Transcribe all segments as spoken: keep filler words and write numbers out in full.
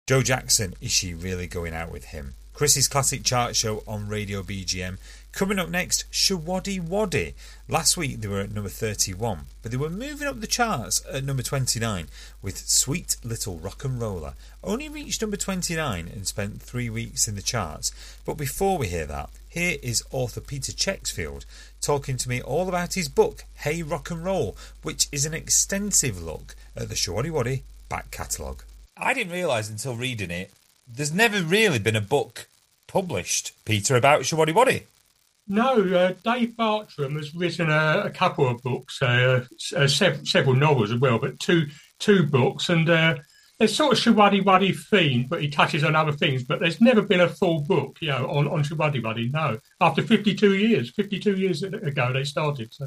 Joe Jackson, is she really going out with him? Chris's Classic Chart Show on Radio B G M. Coming up next, Showaddywaddy. Last week they were at number thirty-one, but they were moving up the charts at number twenty-nine with Sweet Little Rock and Roller. Only reached number twenty-nine and spent three weeks in the charts. But before we hear that, here is author Peter Chexfield talking to me all about his book, Hey Rock and Roll, which is an extensive look at the Showaddywaddy back catalogue. I didn't realise until reading it, there's never really been a book published, Peter, about Showaddywaddy. No, uh, Dave Bartram has written a, a couple of books, uh, uh, sev- several novels as well, but two two books, and uh, there's sort of Showaddywaddy theme, but he touches on other things, but there's never been a full book, you know, on, on Showaddywaddy, no. After fifty-two years, fifty-two years ago they started, so...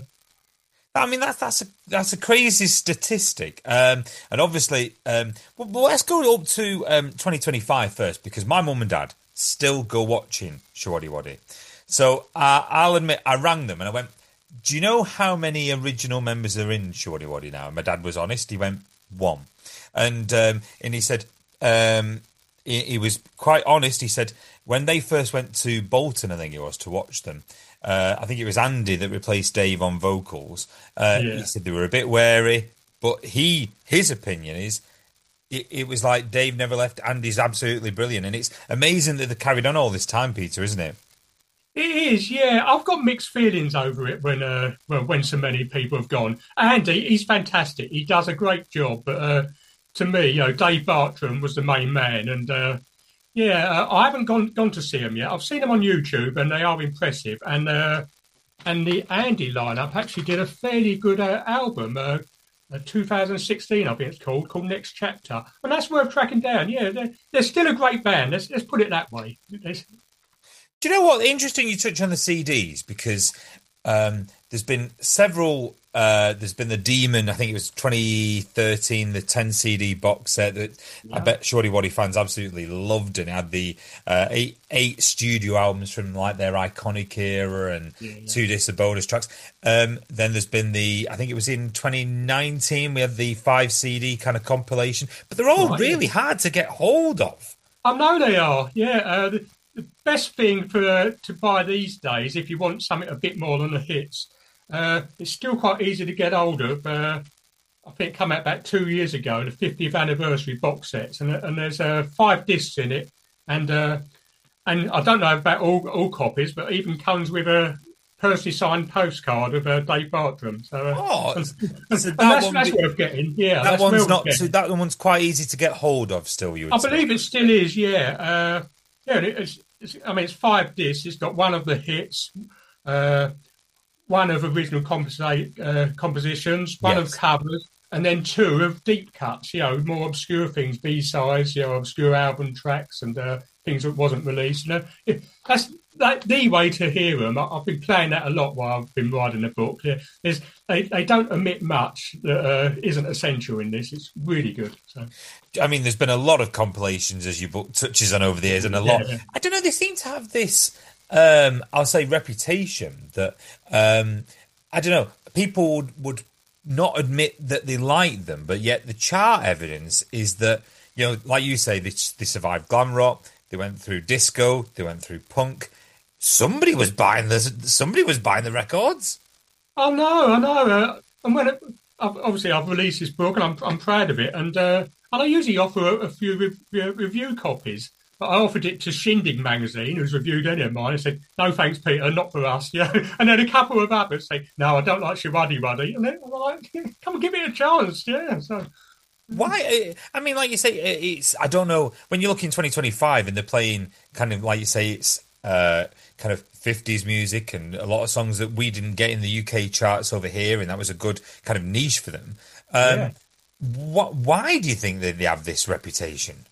I mean, that's that's a that's a crazy statistic, um, and obviously, um, well, well, let's go up to um, twenty twenty-five first, because my mum and dad still go watching Showaddywaddy. So uh, I'll admit, I rang them and I went, "Do you know how many original members are in Showaddywaddy now?" And my dad was honest; he went one, and um, and he said um, he, he was quite honest. He said when they first went to Bolton, I think it was, to watch them. Uh, I think it was Andy that replaced Dave on vocals. Uh, yeah. He said they were a bit wary, but he his opinion is it, it was like Dave never left. Andy's absolutely brilliant, and it's amazing that they carried on all this time, Peter, isn't it? It is, yeah. I've got mixed feelings over it when uh, well, when so many people have gone. Andy, he's fantastic. He does a great job, but uh, to me, you know, Dave Bartram was the main man, and. Uh, Yeah, uh, I haven't gone gone to see them yet. I've seen them on YouTube, and they are impressive. And uh, and the Andy lineup actually did a fairly good uh, album, uh, uh, two thousand sixteen, I think it's called, called Next Chapter. And that's worth tracking down. Yeah, they're, they're still a great band. Let's, let's put it that way. There's... Do you know what? Interesting you touch on the C Ds, because um, there's been several... Uh, there's been the Demon, I think it was twenty thirteen, the ten C D box set that yeah. I bet Showaddywaddy fans absolutely loved, and it had the uh, eight, eight studio albums from like their iconic era and yeah, yeah. two disc bonus tracks. Um, then there's been the, I think it was in twenty nineteen, we had the five C D kind of compilation, but they're all right, really yeah. hard to get hold of. I know they are, yeah. Uh, the, the best thing for uh, to buy these days, if you want something a bit more than the hits, Uh, it's still quite easy to get hold of. Uh, I think it came out about two years ago, the fiftieth anniversary box sets, and, and there's uh, five discs in it. And uh, and I don't know about all, all copies, but it even comes with a personally signed postcard of uh, Dave Bartram. So, uh, oh, and, so and that that's, one, that's worth getting. Yeah, that that's one's worth not. getting. So that one's quite easy to get hold of. Still, you would I say. believe it still is. Yeah, uh, yeah. It's, it's, I mean, it's five discs. It's got one of the hits. Uh, One of original composi- uh, compositions, one yes. of covers, and then two of deep cuts, you know, more obscure things, B-sides, you know, obscure album tracks and uh, things that wasn't released. You know, if that's like the way to hear them. I- I've been playing that a lot while I've been writing the book. Yeah, There's, they, they don't omit much that uh, isn't essential in this. It's really good. So. I mean, there's been a lot of compilations, as your book touches on over the years, and a lot. Yeah. I don't know, they seem to have this... Um, I'll say reputation that um, I don't know. People would, would not admit that they like them, but yet the chart evidence is that, you know, like you say, they, they survived glam rock. They went through disco. They went through punk. Somebody was buying the somebody was buying the records. Oh no, I know. Uh, and when it, I've, obviously I've released this book and I'm I'm proud of it, and uh, and I usually offer a, a few re- review copies. But I offered it to Shindig magazine, who's reviewed any of mine. I said, "No, thanks, Peter, not for us." Yeah, and then a couple of others say, "No, I don't like Showaddywaddy." And then I'm like, "Come and give it a chance." Yeah. So why? I mean, like you say, it's. I don't know. When you look in twenty twenty-five and they're playing kind of like you say, it's uh, kind of fifties music and a lot of songs that we didn't get in the U K charts over here, and that was a good kind of niche for them. Um, yeah. What? Why do you think that they have this reputation?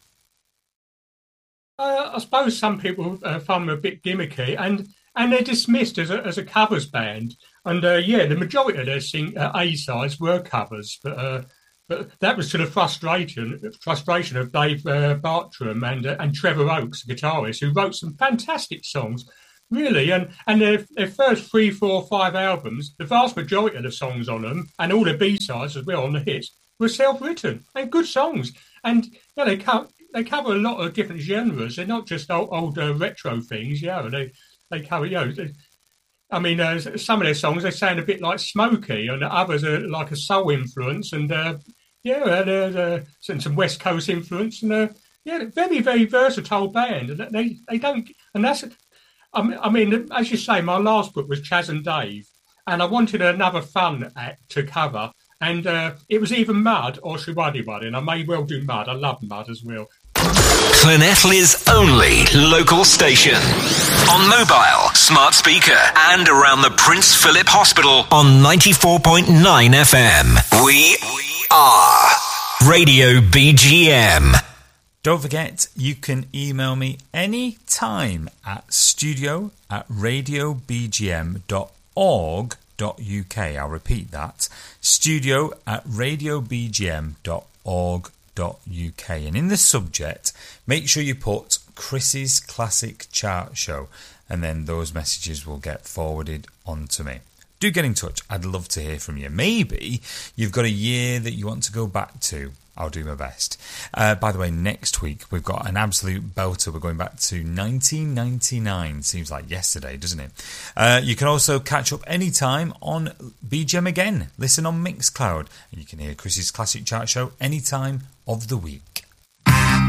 Uh, I suppose some people uh, find them a bit gimmicky, and, and they're dismissed as a, as a covers band. And uh, yeah, the majority of their sing, uh, A-sides were covers, but uh, but that was to the frustration frustration of Dave uh, Bartram and uh, and Trevor Oakes, the guitarist, who wrote some fantastic songs, really. And and their their first three, four, five albums, the vast majority of the songs on them, and all the B-sides as well on the hits, were self-written and good songs. And yeah, they come. they cover a lot of different genres. They're not just old, old uh, retro things. You know, they they cover. You know, they, I mean, uh, some of their songs they sound a bit like Smokey, and others are like a soul influence, and uh, yeah, uh, uh, some West Coast influence, and uh, yeah, very very versatile band. And they they don't, and that's. I mean, as you say, my last book was Chas and Dave, and I wanted another fun act to cover, and uh, it was either Mud or Showaddywaddy, and I may well do Mud. I love Mud as well. Llanelli's only local station. On mobile, smart speaker, and around the Prince Philip Hospital on ninety-four point nine F M. We are Radio B G M. Don't forget, you can email me any time at studio at radio b g m dot org dot u k. I'll repeat that, studio at radio b g m dot org dot u k. And in the subject, make sure you put Chris's Classic Chart Show, and then those messages will get forwarded on to me. Do get in touch. I'd love to hear from you. Maybe you've got a year that you want to go back to. I'll do my best. Uh, by the way, next week we've got an absolute belter. We're going back to nineteen ninety-nine. Seems like yesterday, doesn't it? Uh, you can also catch up anytime on B G M again. Listen on Mixcloud. And you can hear Chris's Classic Chart Show any time of the week.